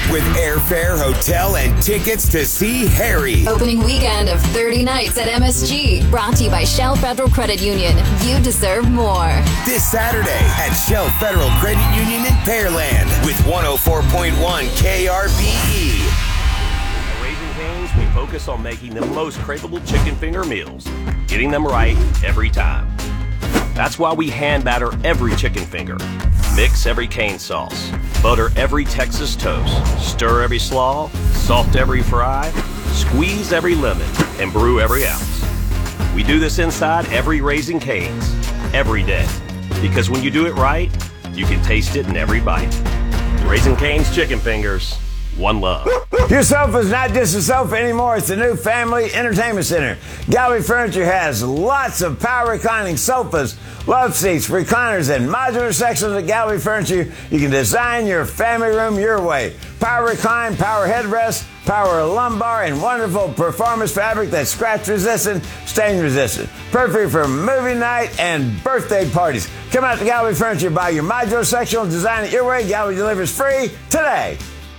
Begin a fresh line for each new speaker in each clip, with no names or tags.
with airfare, hotel, and tickets to see Harry.
Opening weekend of 30 nights at MSG. Brought to you by Shell Federal Credit Union. You deserve more.
This Saturday at Shell Federal Credit Union in Pearland with 104.1 KRBE.
At Raising Cane's, we focus on making the most craveable chicken finger meals, getting them right every time. That's why we hand batter every chicken finger, mix every cane sauce, butter every Texas toast, stir every slaw, salt every fry, squeeze every lemon, and brew every ounce. We do this inside every Raising Cane's, every day. Because when you do it right, you can taste it in every bite. Raising Cane's chicken fingers, one love.
Your sofa is not just a sofa anymore. It's the new family entertainment center. Gallery Furniture has lots of power reclining sofas, love seats, recliners, and modular sections of Gallery Furniture. You can design your family room your way. Power recline, power headrest, power lumbar, and wonderful performance fabric that's scratch resistant, stain resistant. Perfect for movie night and birthday parties. Come out to Gallery Furniture, buy your modular section, design it your way. Gallery delivers free today.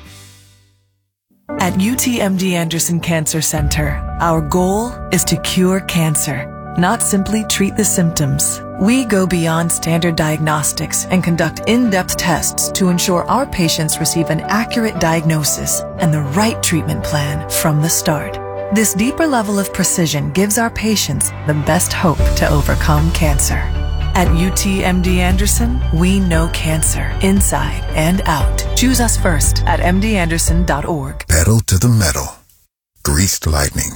At UTMD Anderson Cancer Center, our goal is to cure cancer, not simply treat the symptoms. We go beyond standard diagnostics and conduct in-depth tests to ensure our patients receive an accurate diagnosis and the right treatment plan from the start. This deeper level of precision gives our patients the best hope to overcome cancer. At UTMD Anderson, we know cancer inside and out. Choose us first at mdanderson.org.
Pedal to the metal. Greased lightning.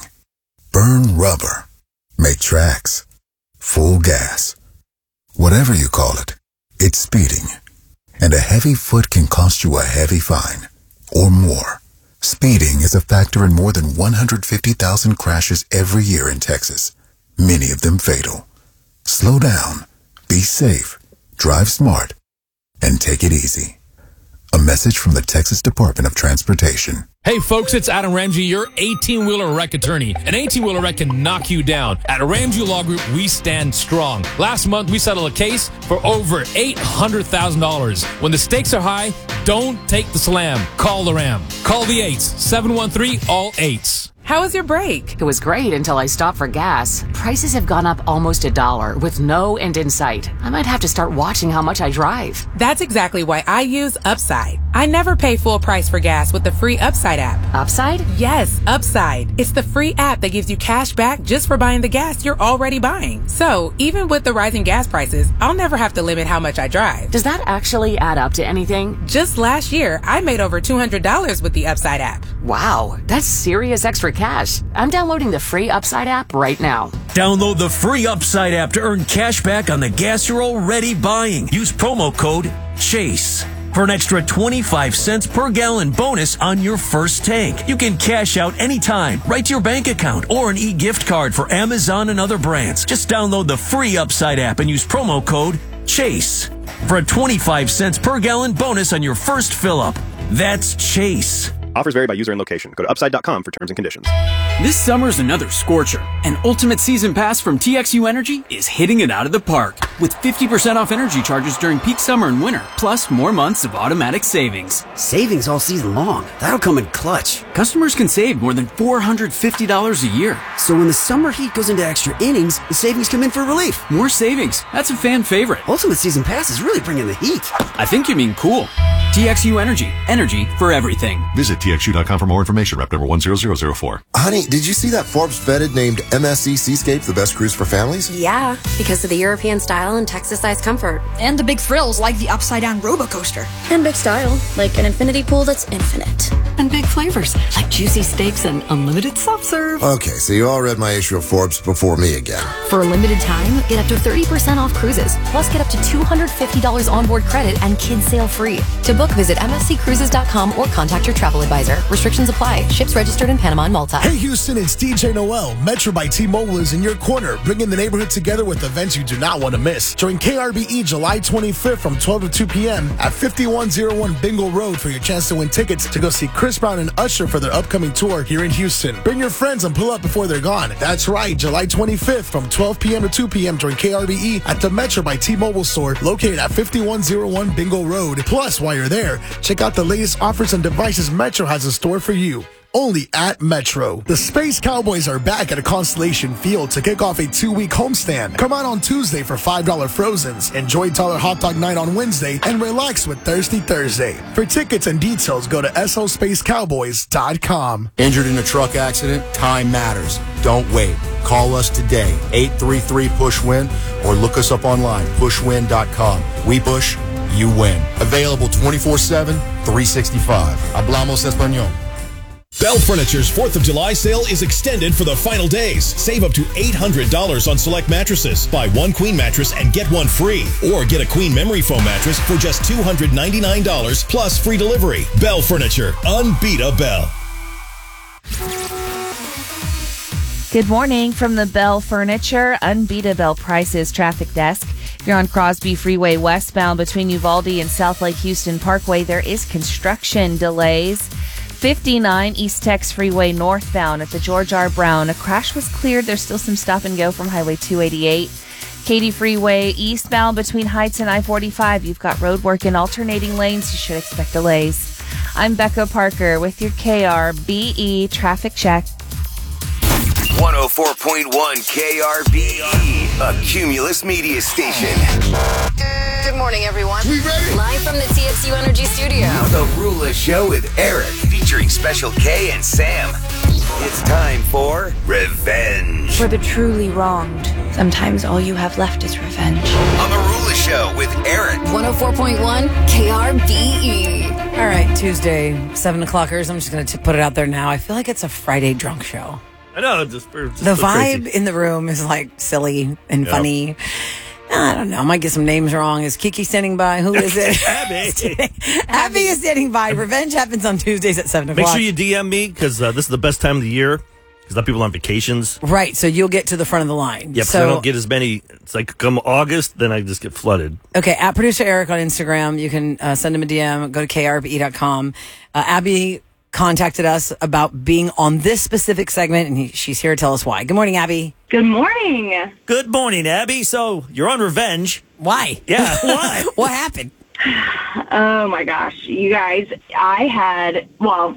Burn rubber. Make tracks. Full gas. Whatever you call it, it's speeding. And a heavy foot can cost you a heavy fine. Or more. Speeding is a factor in more than 150,000 crashes every year in Texas. Many of them fatal. Slow down. Be safe, drive smart, and take it easy. A message from the Texas Department of Transportation.
Hey folks, it's Adam Ramsey, your 18-wheeler wreck attorney. An 18-wheeler wreck can knock you down. At Ramsey Law Group, we stand strong. Last month, we settled a case for over $800,000. When the stakes are high, don't take the slam. Call the Ram. Call the 8s, 713-ALL-8s.
How was your break?
It was great until I stopped for gas. Prices have gone up almost $1 with no end in sight. I might have to start watching how much I drive.
That's exactly why I use Upside. I never pay full price for gas with the free Upside app.
Upside?
Yes, Upside. It's the free app that gives you cash back just for buying the gas you're already buying. So, even with the rising gas prices, I'll never have to limit how much I drive.
Does that actually add up to anything?
Just last year, I made over $200 with the Upside app.
Wow, that's serious extra cash. I'm downloading the free Upside app right now.
Download the free Upside app to earn cash back on the gas you're already buying. Use promo code CHASE for an extra 25 cents per gallon bonus on your first tank. You can cash out anytime, right to your bank account, or an e-gift card for Amazon and other brands. Just download the free Upside app and use promo code CHASE for a 25 cents per gallon bonus on your first fill-up. That's CHASE.
Offers vary by user and location. Go to upside.com for terms and conditions.
This summer's another scorcher. An ultimate season pass from TXU Energy is hitting it out of the park with 50% off energy charges during peak summer and winter, plus more months of automatic savings.
Savings all season long. That'll come in clutch.
Customers can save more than $450 a year.
So when the summer heat goes into extra innings, the savings come in for relief.
More savings. That's a fan favorite.
Ultimate season pass is really bringing the heat.
I think you mean cool. TXU Energy. Energy for everything.
Visit TXU.com for more information. Rep number 10004.
Honey, did you see that Forbes vetted named MSC Seascape the best cruise for families?
Yeah, because of the European style and Texas-sized comfort.
And the big thrills like the upside-down roller-coaster.
And big style, like an infinity pool that's infinite.
And big flavors, like juicy steaks and unlimited soft serve.
Okay, so you all read my issue of Forbes before me again.
For a limited time, get up to 30% off cruises. Plus, get up to $250 onboard credit and kids sail free. To book, visit msccruises.com or contact your travel advisor. Restrictions apply. Ships registered in Panama and Malta.
Hey Houston, it's DJ Noel. Metro by T-Mobile is in your corner, bringing the neighborhood together with events you do not want to miss. Join KRBE July 25th from 12 to 2 p.m. at 5101 Bingle Road for your chance to win tickets to go see Chris Brown and Usher for their upcoming tour here in Houston. Bring your friends and pull up before they're gone. That's right, July 25th from 12 p.m. to 2 p.m. Join KRBE at the Metro by T-Mobile store located at 5101 Bingle Road. Plus, while you're you're there, check out the latest offers and devices Metro has in store for you. Only at Metro. The Space Cowboys are back at a Constellation Field to kick off a 2-week homestand. Come out on Tuesday for $5 Frozens, enjoy Tyler Hot Dog Night on Wednesday, and relax with Thirsty Thursday. For tickets and details, go to SOSpacecowboys.com.
Injured in a truck accident? Time matters. Don't wait. Call us today, 833-PUSH-WIN, or look us up online, pushwin.com. We push, you win. Available 24/7, 365. Hablamos español.
Bell Furniture's 4th of July sale is extended for the final days. Save up to $800 on select mattresses. Buy one queen mattress and get one free. Or get a queen memory foam mattress for just $299 plus free delivery. Bell Furniture. Unbeat a Bell.
Good morning from the Bell Furniture Unbeatable Prices traffic desk. If you're on Crosby Freeway westbound between Uvalde and South Lake Houston Parkway, there is construction delays. 59 East Tex Freeway northbound at the George R. Brown. A crash was cleared. There's still some stop and go from Highway 288. Katy Freeway eastbound between Heights and I-45. You've got road work in alternating lanes. You should expect delays. I'm Becca Parker with your KRBE traffic check.
104.1 KRBE, a Cumulus media station.
Good morning, everyone.
We ready?
Live from the TXU Energy Studio.
The Rula Show with Eric, featuring Special K and Sam. It's time for Revenge.
For the truly wronged, sometimes all you have left is revenge.
On the Rula Show with Eric.
104.1 KRBE.
All right, Tuesday, 7 o'clockers. I'm just going to put it out there now. I feel like it's a Friday drunk show.
I know. Just
the vibe
crazy
in the room is like silly and funny. I don't know. I might get some names wrong. Is Kiki standing by? Who is it?
Abby.
Abby is standing by. Revenge happens on Tuesdays at 7 o'clock.
Make sure you DM me because this is the best time of the year because a lot of people on vacations.
Right. So you'll get to the front of the line.
Yep. So I don't get as many. It's like come August, then I just get flooded.
Okay. At Producer Eric on Instagram. You can send him a DM. Go to krbe.com. Abby contacted us about being on this specific segment, and she's here to tell us why. Good morning, Abby.
Good morning.
Good morning, Abby. So you're on Revenge.
Why?
Yeah, why?
What happened?
Oh, my gosh. You guys, I had,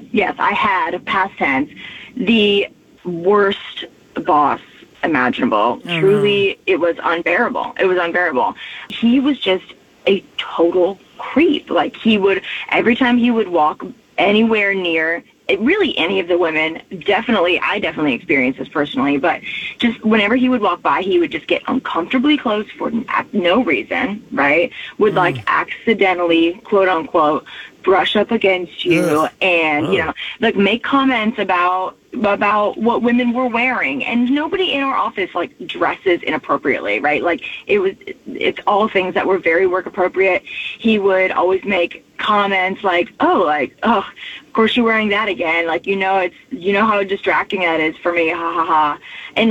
past tense, the worst boss imaginable.
Mm-hmm.
Truly, it was unbearable. It was unbearable. He was just a total creep. Like, every time he would walk anywhere near really any of the women, I definitely experienced this personally, but just whenever he would walk by, he would just get uncomfortably close for no reason, right? Would accidentally, quote unquote, brush up against you and, make comments about what women were wearing. And nobody in our office, dresses inappropriately, right? It's all things that were very work appropriate. He would always make comments of course you're wearing that again. How distracting that is for me. Ha ha ha. And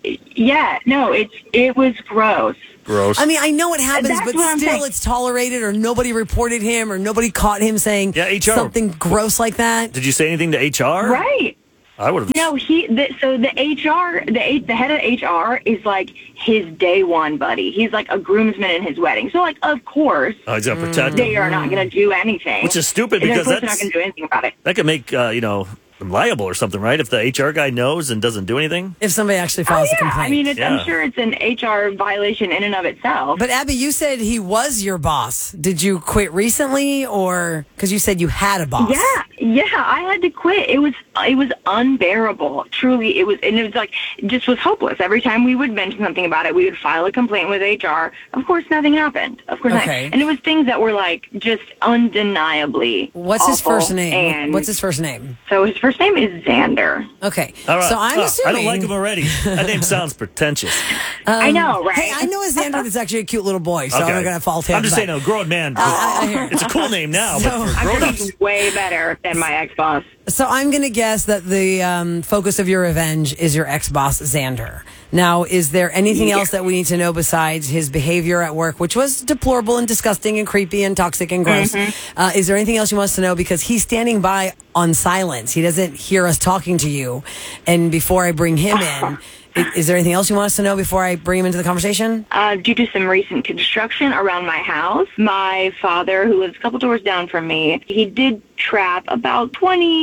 it was gross.
Gross.
I mean, I know it happens, but
what I'm
still
saying.
it's tolerated, or nobody reported him, or nobody caught him saying something gross like that.
Did you say anything to HR?
Right.
I would have.
No, the head of HR is like his day one buddy. He's like a groomsman in his wedding. So of course,
he's gonna protect
they
him.
are not going to do anything.
Which is stupid because
they're not going to do anything about it.
That could make them liable or something, right? If the HR guy knows and doesn't do anything.
If somebody actually files a complaint.
I mean, I'm sure it's an HR violation in and of itself.
But Abby, you said he was your boss. Did you quit recently, or because you said you had a boss?
Yeah, I had to quit. It was unbearable. Truly, it was just was hopeless. Every time we would mention something about it, we would file a complaint with HR. Of course, nothing happened. Of course,
okay.
And it was things that were just undeniably.
What's his first name?
And
What's his first name?
So his first name is Xander.
Okay.
All right.
So I'm assuming.
I don't like him already. That name sounds pretentious.
I know, right?
Hey, I know a Xander that's actually a cute little boy, so I'm not going to fault him.
I'm just saying, a grown man.
I hear it.
It's a cool name now,
So-
but for
I'm
grown-ups.
sure he's way better than my ex-boss.
So I'm going to guess that the focus of your revenge is your ex-boss, Xander. Now, is there anything else that we need to know besides his behavior at work, which was deplorable and disgusting and creepy and toxic and gross?
Mm-hmm.
Is there anything else you want us to know? Because he's standing by on silence. He doesn't hear us talking to you. And before I bring him in, Is there anything else you want us to know before I bring him into the conversation?
Due to some recent construction around my house, my father, who lives a couple doors down from me, he did trap about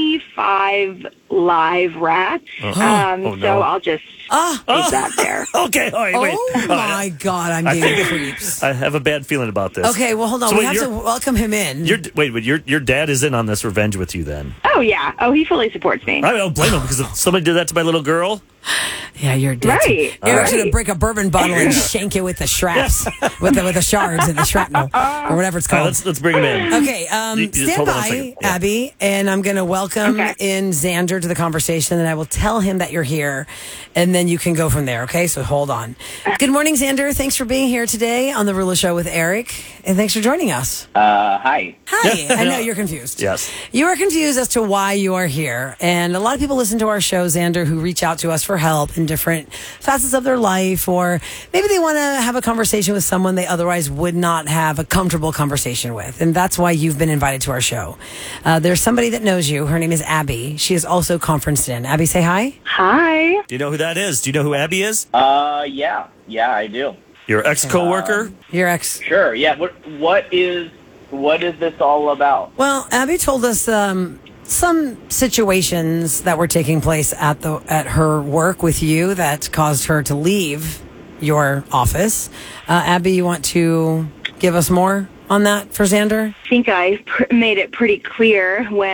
25 live rats.
No.
So I'll just leave that there.
Okay, all right, wait.
Oh, my God, I'm getting creeps.
I have a bad feeling about this.
Okay, well, hold on. We have to welcome him in.
Your dad is in on this revenge with you then?
Oh, yeah. Oh, he fully supports me.
I don't blame him, because if somebody did that to my little girl...
Yeah, you're dead.
Right.
Eric's going to break a bourbon bottle and shank it with the straps, with the shards and the shrapnel, or whatever it's called.
All right, let's bring him in.
Okay, stand by, Abby, and I'm going to welcome in Xander to the conversation, and I will tell him that you're here, and then you can go from there, okay? So hold on. Good morning, Xander. Thanks for being here today on The Rula Show with Eric, and thanks for joining us.
Hi.
Hi. I know you're confused.
Yes.
You are confused as to why you are here, and a lot of people listen to our show, Xander, who reach out to us for help in different facets of their life, or maybe they want to have a conversation with someone they otherwise would not have a comfortable conversation with, and that's why you've been invited to our show. There's somebody that knows you. Her name is Abby. She is also conferenced in. Abby, say hi.
Hi.
Do you know who that is? Do you know who Abby is?
Yeah, I do.
Your ex-coworker?
Your ex.
Sure, yeah. What is this all about?
Well, Abby told us some situations that were taking place at her work with you that caused her to leave your office. Abby, you want to give us more on that for Xander?
I think I made it pretty clear when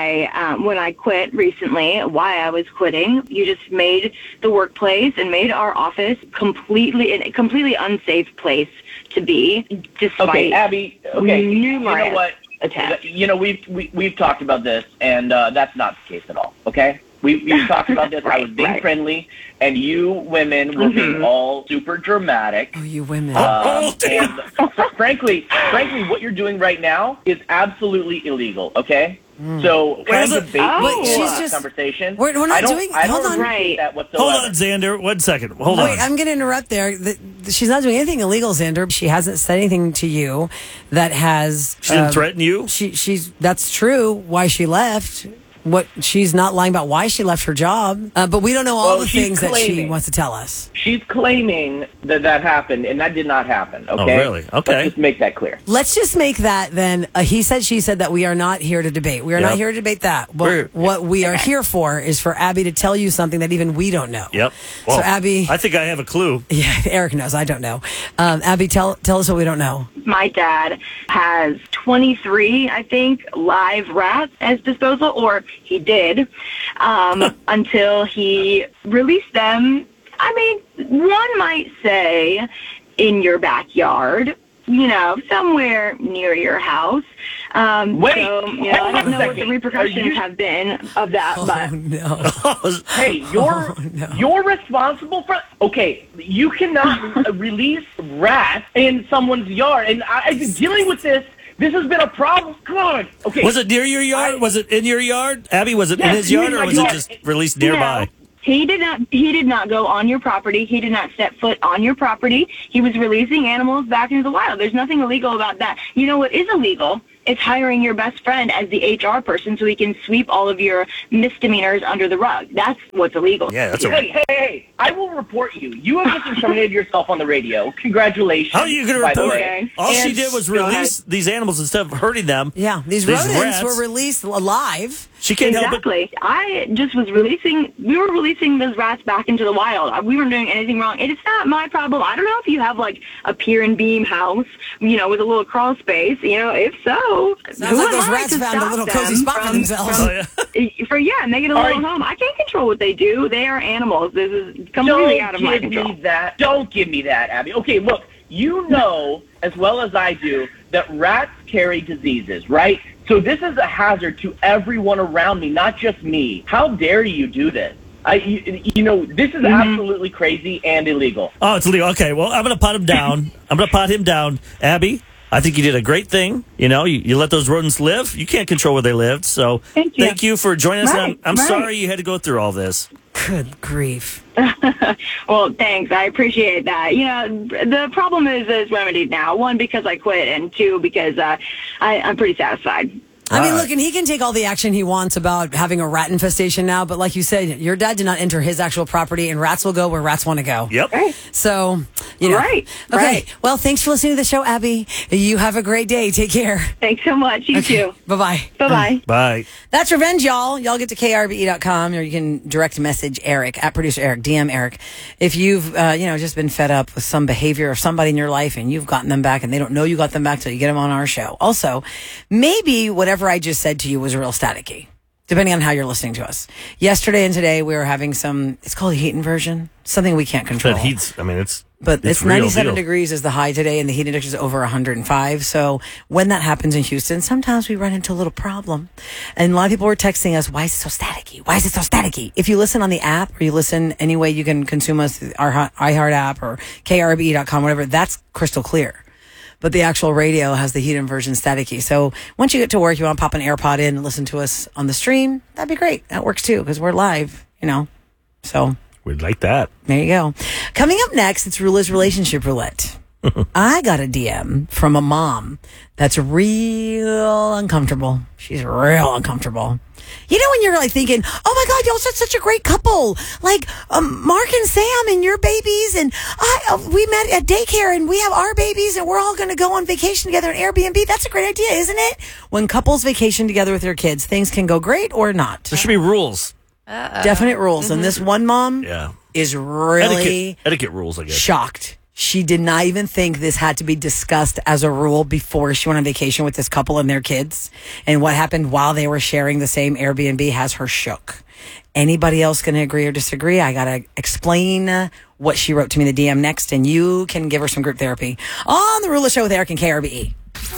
I quit recently why I was quitting. You just made the workplace and made our office a completely unsafe place to be. Despite
Abby. Okay,
numerous
you know what?
attacks.
You know, we've talked about this, and that's not the case at all. Okay, we've talked about this. I was being friendly, and you women were being all super dramatic.
Oh, you women!
And frankly, what you're doing right now is absolutely illegal. Okay. So we're going to debate this conversation.
We're not doing.
Hold on. That whatsoever.
Hold on, Xander. 1 second. Hold on.
Wait, I'm going to interrupt there. She's not doing anything illegal, Xander. She hasn't said anything to you that has.
She didn't threaten you?
That's true. Why she left. She's not lying about why she left her job, but we don't know all the things that she wants to tell us.
She's claiming that happened, and that did not happen. Okay.
Oh, really? Okay.
Let's just make that clear.
Let's just make that then. He said, she said that we are not here to debate. We are not here to debate that. What we are here for is for Abby to tell you something that even we don't know.
Yep. Well,
so Abby,
I think I have a clue.
Yeah, Eric knows. I don't know. Abby, tell us what we don't know.
My dad has 23, I think, live rats at his disposal, or he did, until he released them. I mean, one might say in your backyard, somewhere near your house. I don't know what the repercussions have been of that. But
no.
Hey, you're responsible for. Okay, you cannot release rats in someone's yard, and I've been dealing with this. This has been a problem. Come on. Okay.
Was it near your yard? Was it in your yard? Abby, was it in his yard, or was it just released nearby?
No, he did not go on your property. He did not step foot on your property. He was releasing animals back into the wild. There's nothing illegal about that. You know what is illegal? It's hiring your best friend as the HR person so he can sweep all of your misdemeanors under the rug. That's what's illegal.
Yeah, that's
Hey, I will report you. You have just incriminated yourself on the radio. Congratulations.
How are you going to report it? All she did was release these animals instead of hurting them.
Yeah, these rodents were released alive.
She can't help it.
Exactly. I just was we were releasing those rats back into the wild. We weren't doing anything wrong. And it's not my problem. I don't know if you have like a pier and beam house, with a little crawl space. If so,
sounds like those rats found a little cozy spot for themselves.
Make it a little home. I can't control what they do. They are animals. This is completely out of my control.
Don't give me that, Abby. Okay, look, you know as well as I do that rats carry diseases, right? So this is a hazard to everyone around me, not just me. How dare you do this? This is absolutely crazy and illegal.
Oh, it's illegal. Okay, well, I'm going to pot him down. Abby, I think you did a great thing. You let those rodents live. You can't control where they lived. So thank you for joining us. I'm sorry you had to go through all this.
Good grief.
Well, thanks. I appreciate that. The problem is remedied now. One, because I quit, and two, because I'm pretty satisfied.
I mean, look, and he can take all the action he wants about having a rat infestation now, but like you said, your dad did not enter his actual property, and rats will go where rats want to go.
Yep.
Right. So, you know.
Right.
Okay.
Right.
Well, thanks for listening to the show, Abby. You have a great day. Take care.
Thanks so much. You too.
Bye-bye.
Bye-bye.
Bye.
That's Revenge, y'all. Y'all get to krbe.com, or you can direct message Eric, at producer Eric, DM Eric. If you've, just been fed up with some behavior of somebody in your life and you've gotten them back and they don't know you got them back till you get them on our show. Also, maybe whatever I just said to you was real staticky, depending on how you're listening to us. Yesterday and today, we were having it's called heat inversion, something we can't control.
But it's
97
real
degrees is the high today, and the heat index is over 105. So when that happens in Houston, sometimes we run into a little problem. And a lot of people were texting us, why is it so staticky? Why is it so staticky? If you listen on the app, or you listen any way you can consume us, our iHeart app or krbe.com, whatever, that's crystal clear. But the actual radio has the heat inversion staticky. So once you get to work, you want to pop an AirPod in and listen to us on the stream, that'd be great. That works too, because we're live, So
we'd like that.
There you go. Coming up next, it's Rula's Relationship Roulette. I got a DM from a mom that's real uncomfortable. She's real uncomfortable. You know when you're like thinking, oh my God, y'all such a great couple. Like Mark and Sam and your babies, and we met at daycare and we have our babies and we're all going to go on vacation together in Airbnb. That's a great idea, isn't it? When couples vacation together with their kids, things can go great or not.
There should be rules.
Definite rules. Mm-hmm. And this one mom is really
etiquette rules, I guess.
Shocked. She did not even think this had to be discussed as a rule before she went on vacation with this couple and their kids. And what happened while they were sharing the same Airbnb has her shook. Anybody else going to agree or disagree? I got to explain what she wrote to me in the DM next, and you can give her some group therapy on The Rula Show with Eric and KRBE.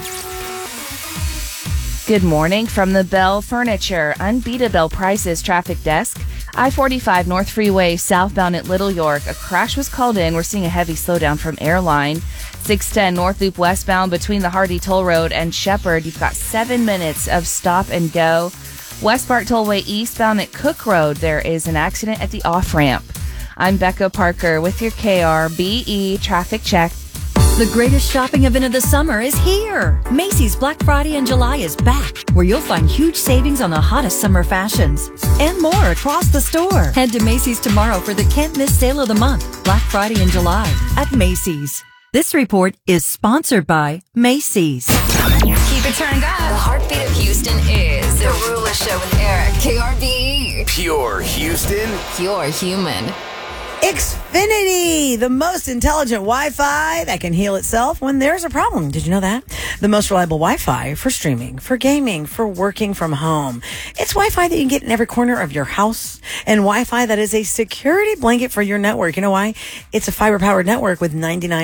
Good morning from the Bell Furniture Unbeatable Prices Traffic Desk. I-45 North Freeway southbound at Little York. A crash was called in. We're seeing a heavy slowdown from Airline. 610 North Loop westbound between the Hardy Toll Road and Shepherd. You've got 7 minutes of stop and go. West Park Tollway eastbound at Cook Road. There is an accident at the off-ramp. I'm Becca Parker with your KRBE traffic check.
The greatest shopping event of the summer is here. Macy's Black Friday in July is back, where you'll find huge savings on the hottest summer fashions and more across the store. Head to Macy's tomorrow for the can't miss sale of the month, Black Friday in July at Macy's. This report is sponsored by Macy's.
Keep it turned up. The heartbeat of Houston is The Rula Show with Eric. KRBE.
Pure Houston.
Pure human.
Xfinity, the most intelligent Wi-Fi that can heal itself when there's a problem. Did you know that? The most reliable Wi-Fi for streaming, for gaming, for working from home. It's Wi-Fi that you can get in every corner of your house, and Wi-Fi that is a security blanket for your network. You know why? It's a fiber-powered network with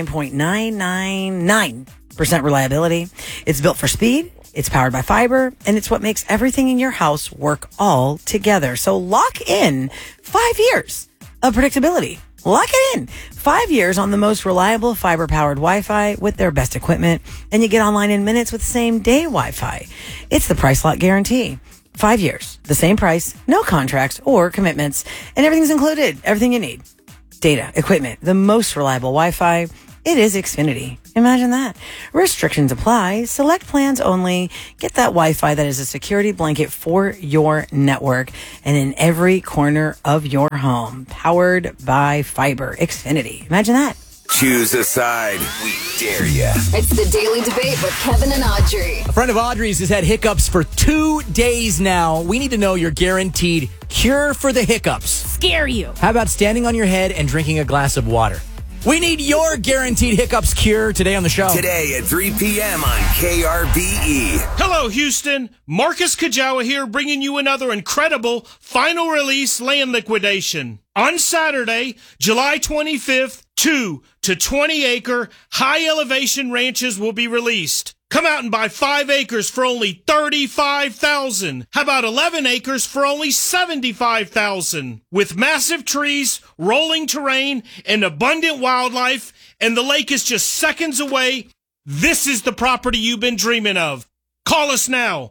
99.999% reliability. It's built for speed. It's powered by fiber, and it's what makes everything in your house work all together. So lock in 5 years of predictability. Lock it in. 5 years on the most reliable fiber-powered Wi-Fi with their best equipment, and you get online in minutes with same-day Wi-Fi. It's the Price Lock Guarantee. 5 years, the same price, no contracts or commitments, and everything's included. Everything you need. Data, equipment, the most reliable Wi-Fi. It is Xfinity. Imagine that. Restrictions apply. Select plans only. Get that Wi-Fi that is a security blanket for your network and in every corner of your home. Powered by fiber. Xfinity. Imagine that.
Choose a side. We dare ya.
It's the Daily Debate with Kevin and Audrey.
A friend of Audrey's has had hiccups for 2 days now. We need to know your guaranteed cure for the hiccups.
Scare you.
How about standing on your head and drinking a glass of water? We need your guaranteed hiccups cure today on the show.
Today at 3 p.m. on KRBE.
Hello, Houston. Marcus Kajawa here, bringing you another incredible final release land liquidation. On Saturday, July 25th, 2 to 20 acre high elevation ranches will be released. Come out and buy 5 acres for only $35,000. How about 11 acres for only $75,000? With massive trees, rolling terrain, and abundant wildlife, and the lake is just seconds away, this is the property you've been dreaming of. Call us now.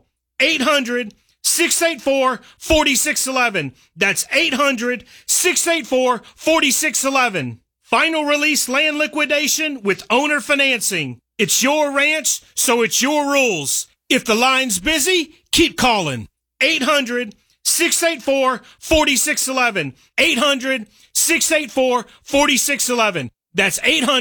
800-684-4611. That's 800-684-4611. Final release land liquidation with owner financing. It's your ranch, so it's your rules. If the line's busy, Keep calling. 800-684-4611. 800-684-4611. That's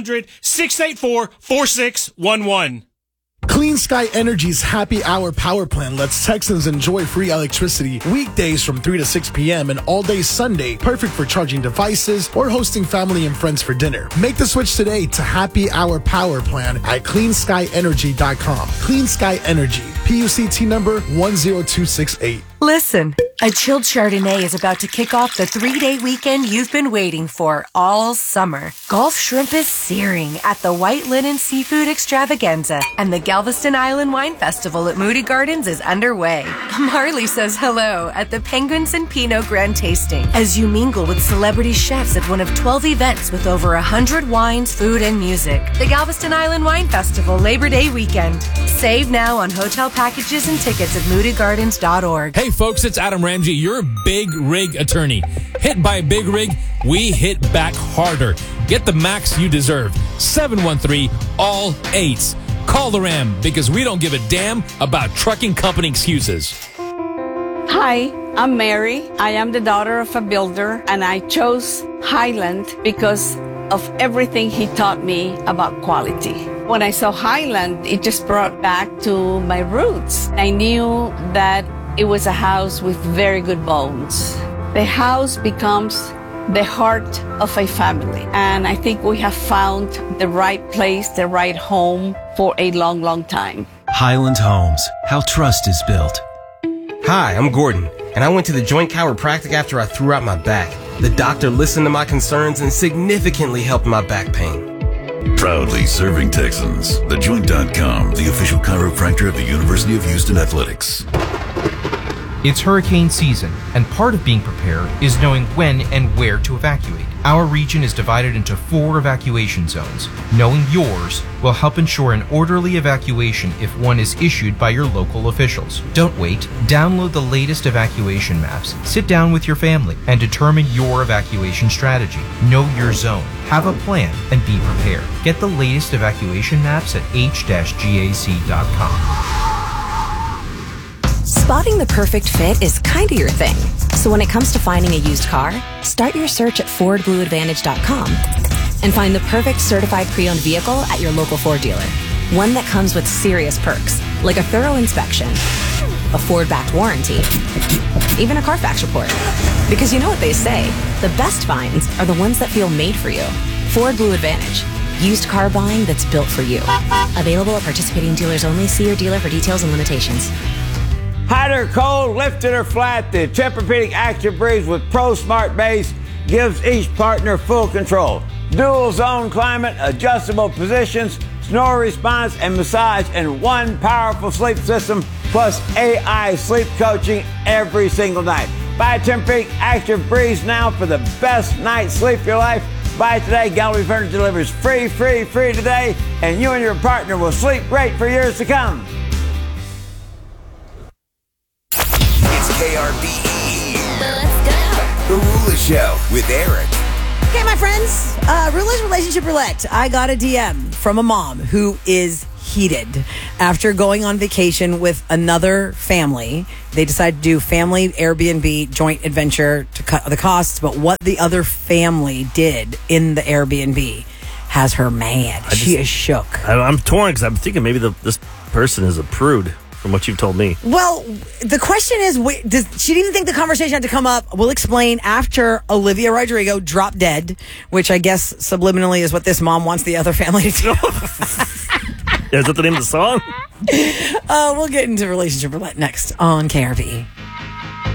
800-684-4611.
Clean Sky Energy's Happy Hour Power Plan lets Texans enjoy free electricity weekdays from 3 to 6 p.m. and all day Sunday, perfect for charging devices or hosting family and friends for dinner. Make the switch today to Happy Hour Power Plan at cleanskyenergy.com. Clean Sky Energy, PUCT number 10268.
Listen, a chilled Chardonnay is about to kick off the 3-day weekend you've been waiting for all summer. Gulf shrimp is searing at the White Linen Seafood Extravaganza, and the Galveston Island Wine Festival at Moody Gardens is underway. Marley says hello at the Penguins and Pinot Grand Tasting as you mingle with celebrity chefs at one of 12 events with over 100 wines, food, and music. The Galveston Island Wine Festival Labor Day weekend. Save now on hotel packages and tickets at moodygardens.org.
Hey folks, it's Adam Ramsey, your big rig attorney. Hit by a big rig, we hit back harder. Get the max you deserve. 713 all 8s. Call the Ram because we don't give a damn about trucking company excuses.
Hi, I'm Mary. I am the daughter of a builder, and I chose Highland because of everything he taught me about quality. When I saw Highland, it just brought back to my roots. I knew that it was a house with very good bones. The house becomes the heart of a family. And I think we have found the right place, the right home for a long, long time.
Highland Homes, how trust is built.
Hi, I'm Gordon, and I went to the joint chiropractic after I threw out my back. The doctor listened to my concerns and significantly helped my back pain.
Proudly serving Texans. TheJoint.com, the official chiropractor of the University of Houston Athletics.
It's hurricane season, and part of being prepared is knowing when and where to evacuate. Our region is divided into 4 evacuation zones. Knowing yours will help ensure an orderly evacuation if one is issued by your local officials. Don't wait. Download the latest evacuation maps. Sit down with your family and determine your evacuation strategy. Know your zone. Have a plan and be prepared. Get the latest evacuation maps at h-gac.com.
Spotting the perfect fit is kind of your thing. So when it comes to finding a used car, start your search at FordBlueAdvantage.com and find the perfect certified pre-owned vehicle at your local Ford dealer. One that comes with serious perks, like a thorough inspection, a Ford-backed warranty, even a Carfax report. Because you know what they say, the best finds are the ones that feel made for you. Ford Blue Advantage. Used car buying that's built for you. Available at participating dealers only. See your dealer for details and limitations.
Hot or cold, lifted or flat, the Tempur-Pedic Active Breeze with Pro Smart Base gives each partner full control. Dual zone climate, adjustable positions, snore response, and massage in one powerful sleep system, plus AI sleep coaching every single night. Buy Tempur-Pedic Active Breeze now for the best night's sleep of your life. Buy today. Gallery Furniture delivers free today, and you and your partner will sleep great for years to come.
KRBE. Let's go. The Rula Show with Eric.
Okay, my friends. Rula's Relationship Roulette. I got a DM from a mom who is heated after going on vacation with another family. They decided to do family Airbnb joint adventure to cut the costs, but what the other family did in the Airbnb has her mad. She is shook.
I'm torn because I'm thinking maybe this person is a prude. From what you've told me.
Well, the question is, she didn't think the conversation had to come up. We'll explain after Olivia Rodrigo dropped dead, which I guess subliminally is what this mom wants the other family to do.
Is that the name of the song?
We'll get into Relationship Roulette next on KRV.